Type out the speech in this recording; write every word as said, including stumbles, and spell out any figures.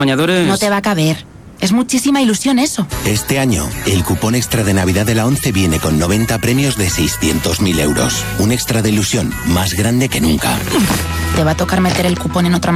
Bañadores... No te va a caber. Es muchísima ilusión eso. Este año, el cupón extra de Navidad de la ONCE viene con noventa premios de seiscientos mil euros. Un extra de ilusión más grande que nunca. Te va a tocar meter el cupón en otra